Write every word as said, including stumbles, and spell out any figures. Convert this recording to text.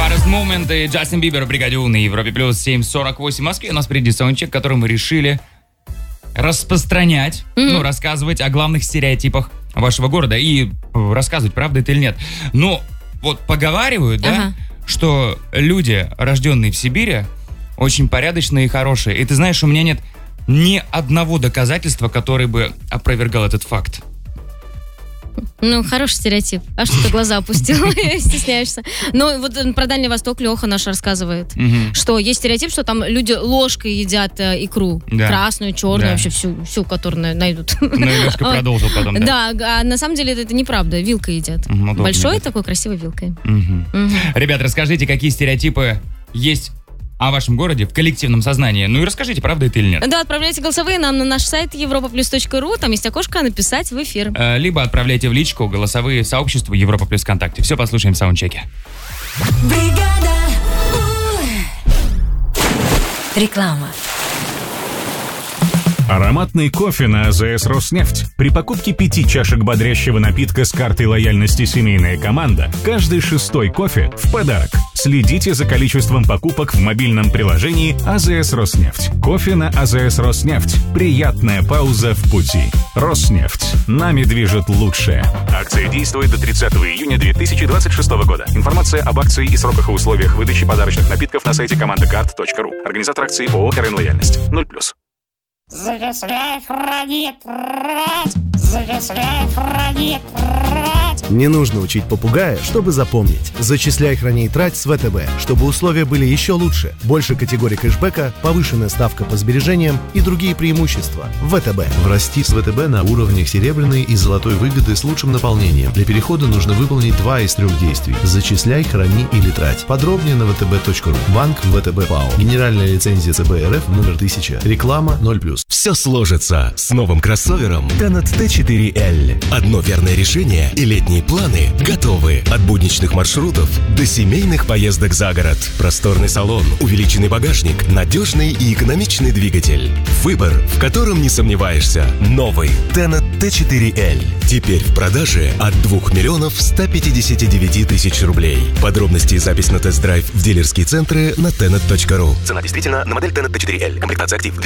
Hardest Moment и Джастин Бибер, Бригадю на Европе Плюс, семь сорок восемь в Москве. У нас впереди саундчек, который мы решили распространять, mm-hmm. ну, рассказывать о главных стереотипах вашего города и рассказывать, правда это или нет. Но вот поговаривают, да, ага. что люди, рожденные в Сибири, очень порядочные и хорошие. И ты знаешь, у меня нет ни одного доказательства, которое бы опровергал этот факт. Ну, хороший стереотип. А что ты глаза опустил? Стесняешься. Ну, вот про Дальний Восток Леха наш рассказывает, угу. что есть стереотип, что там люди ложкой едят э, икру. Да. Красную, черную, да. вообще всю, всю, которую найдут. Ну, и Лешка продолжил потом, да? Да, а на самом деле это, это неправда. Вилкой едят. Удобно, большой да. такой красивой вилкой. Угу. Угу. Ребят, расскажите, какие стереотипы есть о вашем городе в коллективном сознании. Ну и расскажите, правда это или нет. Да, отправляйте голосовые нам на наш сайт европа плюс точка ру. Там есть окошко написать в эфир. Либо отправляйте в личку голосовые сообщества Европа Плюс ВКонтакте. Все послушаем в саундчеке. Реклама. Ароматный кофе на АЗС «Роснефть». При покупке пяти чашек бодрящего напитка с картой лояльности «Семейная команда» каждый шестой кофе в подарок. Следите за количеством покупок в мобильном приложении АЗС «Роснефть». Кофе на АЗС «Роснефть». Приятная пауза в пути. «Роснефть». Нами движет лучшее. Акция действует до тридцатого июня две тысячи двадцать шестого года. Информация об акции и сроках и условиях выдачи подарочных напитков на сайте командакарт точка ру. Организатор акции ООО «РН Лояльность». ноль плюс. Зачисляй, храни, трать! Зачисляй, храни, трать! Не нужно учить попугая, чтобы запомнить. Зачисляй, храни и трать с ВТБ, чтобы условия были еще лучше. Больше категорий кэшбэка, повышенная ставка по сбережениям и другие преимущества. ВТБ. Врасти с ВТБ на уровнях серебряной и золотой выгоды с лучшим наполнением. Для перехода нужно выполнить два из трех действий. Зачисляй, храни или трать. Подробнее на вэ тэ бэ точка ру. Банк ВТБ ПАО. Генеральная лицензия ЦБ РФ номер тысяча. Реклама ноль плюс. Все сложится с новым кроссовером Tenet тэ четыре эл. Одно верное решение и летние планы готовы. От будничных маршрутов до семейных поездок за город. Просторный салон, увеличенный багажник, надежный и экономичный двигатель. Выбор, в котором не сомневаешься. Новый Tenet тэ четыре эл. Теперь в продаже от двух миллионов ста пятидесяти девяти тысяч рублей. Подробности и запись на тест-драйв в дилерские центры на tenet точка ру. Цена действительно на модель Tenet тэ четыре эл. Комплектация актив.